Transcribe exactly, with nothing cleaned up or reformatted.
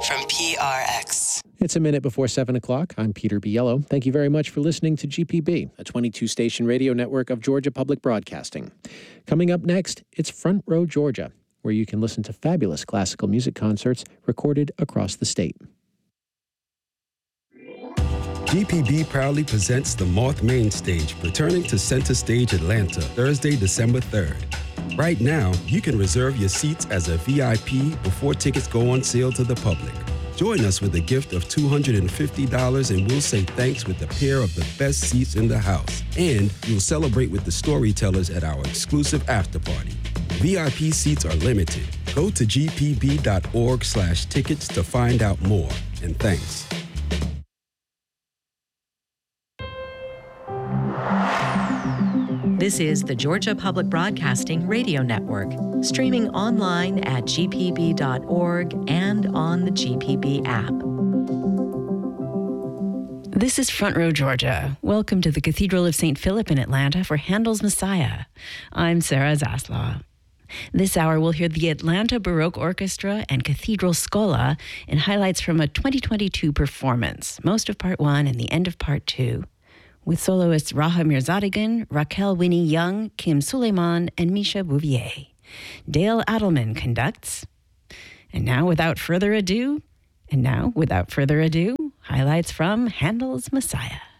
from P R X. It's a minute before seven o'clock. I'm Peter Biello. Thank you very much for listening to G P B, a twenty-two station radio network of Georgia Public Broadcasting. Coming up next, it's Front Row Georgia, where you can listen to fabulous classical music concerts recorded across the state. G P B proudly presents the Moth Main Stage, returning to Center Stage Atlanta, Thursday, December third. Right now, you can reserve your seats as a V I P before tickets go on sale to the public. Join us with a gift of two hundred fifty dollars and we'll say thanks with a pair of the best seats in the house. And you'll celebrate with the storytellers at our exclusive after party. V I P seats are limited. Go to g p b dot org slash tickets to find out more. And thanks. This is the Georgia Public Broadcasting Radio Network, streaming online at g p b dot org and on the G P B app. This is Front Row Georgia. Welcome to the Cathedral of Saint Philip in Atlanta for Handel's Messiah. I'm Sarah Zaslaw. This hour we'll hear the Atlanta Baroque Orchestra and Cathedral Schola in highlights from a twenty twenty-two performance, most of part one and the end of part two, with soloists Raha Mirzadigan, Raquel Winnie Young, Kim Suleiman, and Misha Bouvier. Dale Adelman conducts. And now, without further ado, and now, without further ado, highlights from Handel's Messiah.